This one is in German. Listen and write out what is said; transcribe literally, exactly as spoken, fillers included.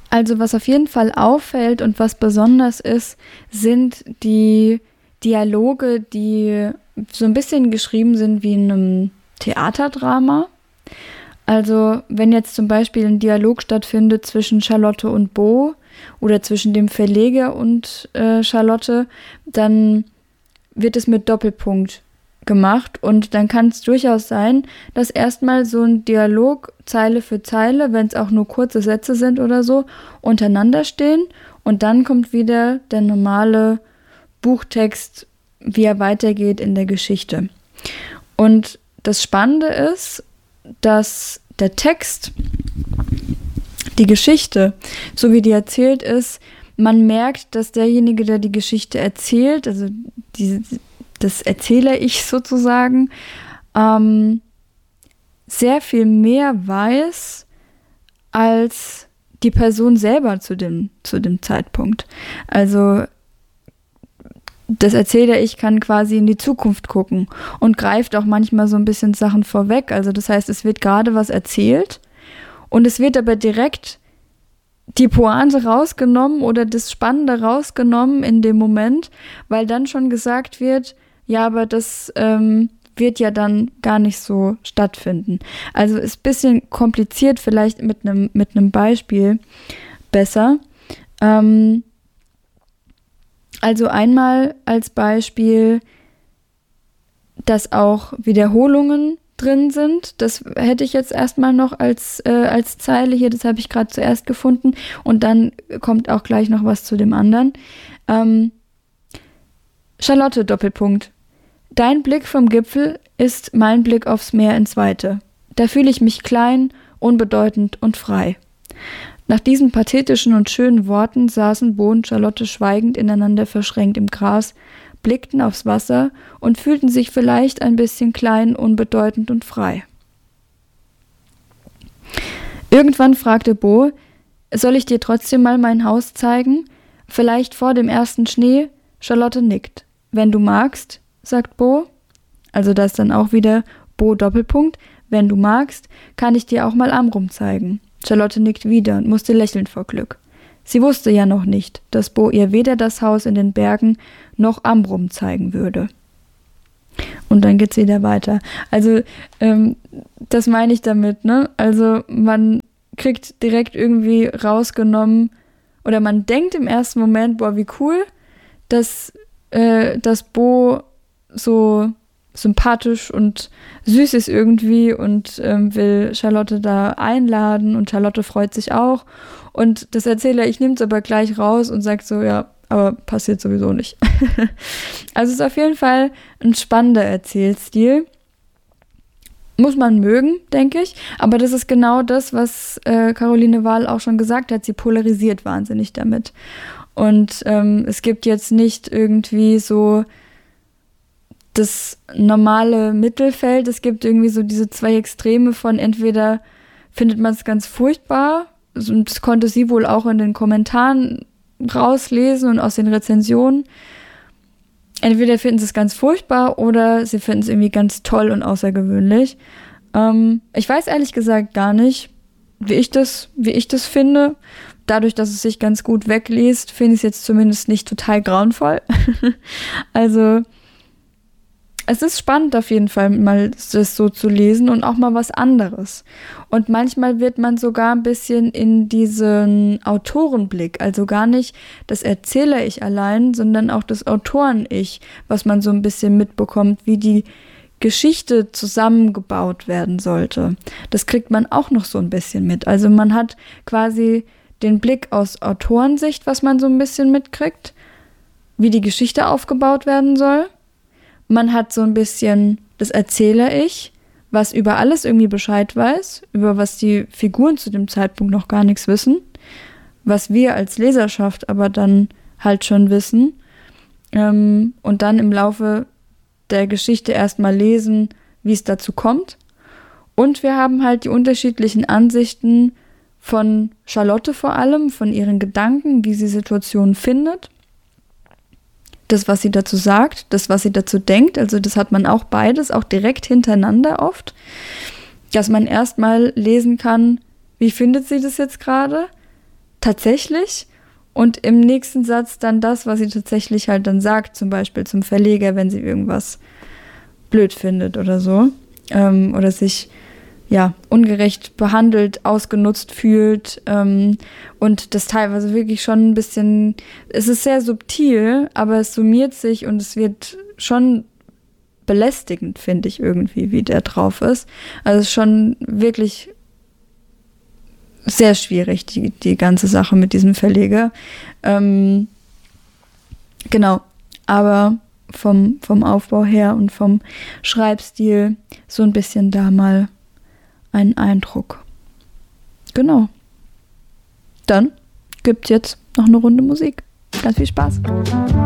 Also was auf jeden Fall auffällt und was besonders ist, sind die Dialoge, die so ein bisschen geschrieben sind wie in einem Theaterdrama. Also wenn jetzt zum Beispiel ein Dialog stattfindet zwischen Charlotte und Bo oder zwischen dem Verleger und äh, Charlotte, dann wird es mit Doppelpunkt gemacht und dann kann es durchaus sein, dass erstmal so ein Dialog Zeile für Zeile, wenn es auch nur kurze Sätze sind oder so, untereinander stehen und dann kommt wieder der normale Buchtext, wie er weitergeht in der Geschichte. Und das Spannende ist, dass der Text, die Geschichte, so wie die erzählt ist, man merkt, dass derjenige, der die Geschichte erzählt, also die, das Erzähler-Ich sozusagen, ähm, sehr viel mehr weiß als die Person selber zu dem, zu dem Zeitpunkt. Also das Erzähler-Ich kann quasi in die Zukunft gucken und greift auch manchmal so ein bisschen Sachen vorweg. Also das heißt, es wird gerade was erzählt und es wird aber direkt die Pointe rausgenommen oder das Spannende rausgenommen in dem Moment, weil dann schon gesagt wird, ja, aber das ähm, wird ja dann gar nicht so stattfinden. Also ist ein bisschen kompliziert, vielleicht mit einem mit einem Beispiel besser. Ähm, also einmal als Beispiel, dass auch Wiederholungen drin sind. Das hätte ich jetzt erstmal noch als, äh, als Zeile hier, das habe ich gerade zuerst gefunden und dann kommt auch gleich noch was zu dem anderen. Ähm, Charlotte, Doppelpunkt. Dein Blick vom Gipfel ist mein Blick aufs Meer ins Weite. Da fühle ich mich klein, unbedeutend und frei. Nach diesen pathetischen und schönen Worten saßen Bo und Charlotte schweigend ineinander verschränkt im Gras, blickten aufs Wasser und fühlten sich vielleicht ein bisschen klein, unbedeutend und frei. Irgendwann fragte Bo, soll ich dir trotzdem mal mein Haus zeigen? Vielleicht vor dem ersten Schnee? Charlotte nickt. Wenn du magst, sagt Bo. Also da ist dann auch wieder Bo Doppelpunkt. Wenn du magst, kann ich dir auch mal Amrum zeigen. Charlotte nickt wieder und musste lächeln vor Glück. Sie wusste ja noch nicht, dass Bo ihr weder das Haus in den Bergen noch Amrum zeigen würde. Und dann geht's wieder weiter. Also, ähm, das meine ich damit, ne? Also, man kriegt direkt irgendwie rausgenommen, oder man denkt im ersten Moment, boah, wie cool, dass, äh, dass Bo so sympathisch und süß ist irgendwie und ähm, will Charlotte da einladen und Charlotte freut sich auch. Und das Erzähler, ich nehme es aber gleich raus und sagt so, ja, aber passiert sowieso nicht. Also es ist auf jeden Fall ein spannender Erzählstil. Muss man mögen, denke ich. Aber das ist genau das, was äh, Caroline Wahl auch schon gesagt hat. Sie polarisiert wahnsinnig damit. Und ähm, es gibt jetzt nicht irgendwie so das normale Mittelfeld. Es gibt irgendwie so diese zwei Extreme von entweder findet man es ganz furchtbar, und das konnte sie wohl auch in den Kommentaren rauslesen und aus den Rezensionen. Entweder finden sie es ganz furchtbar oder sie finden es irgendwie ganz toll und außergewöhnlich. Ähm, ich weiß ehrlich gesagt gar nicht, wie ich das, wie ich das finde. Dadurch, dass es sich ganz gut wegliest, finde ich es jetzt zumindest nicht total grauenvoll. Also es ist spannend auf jeden Fall, mal das so zu lesen und auch mal was anderes. Und manchmal wird man sogar ein bisschen in diesen Autorenblick, also gar nicht das Erzähler-Ich allein, sondern auch das Autoren-Ich, was man so ein bisschen mitbekommt, wie die Geschichte zusammengebaut werden sollte. Das kriegt man auch noch so ein bisschen mit. Also man hat quasi den Blick aus Autorensicht, was man so ein bisschen mitkriegt, wie die Geschichte aufgebaut werden soll. Man hat so ein bisschen das Erzähler-Ich, was über alles irgendwie Bescheid weiß, über was die Figuren zu dem Zeitpunkt noch gar nichts wissen, was wir als Leserschaft aber dann halt schon wissen, ähm, und dann im Laufe der Geschichte erstmal lesen, wie es dazu kommt. Und wir haben halt die unterschiedlichen Ansichten von Charlotte vor allem, von ihren Gedanken, wie sie Situationen findet. Das, was sie dazu sagt, das, was sie dazu denkt, also das hat man auch beides, auch direkt hintereinander oft, dass man erstmal lesen kann, wie findet sie das jetzt gerade, tatsächlich und im nächsten Satz dann das, was sie tatsächlich halt dann sagt, zum Beispiel zum Verleger, wenn sie irgendwas blöd findet oder so. Ähm, oder sich ja ungerecht behandelt, ausgenutzt fühlt ähm, und das teilweise wirklich schon ein bisschen, es ist sehr subtil, aber es summiert sich und es wird schon belästigend, finde ich irgendwie, wie der drauf ist. Also es ist schon wirklich sehr schwierig, die, die ganze Sache mit diesem Verleger. Ähm, genau, aber vom, vom Aufbau her und vom Schreibstil so ein bisschen da mal einen Eindruck. Genau. Dann gibt's jetzt noch eine Runde Musik. Ganz viel Spaß.